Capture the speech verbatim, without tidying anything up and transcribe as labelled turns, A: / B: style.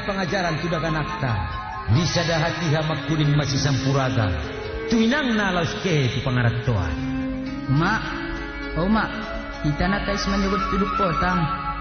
A: pangajaran tudaganakta bisa dah hati hamak kuning masih sampuraga tuinang na laus ke tu pangaratoan
B: mak oh mak kita na tais menyebut tuduk potang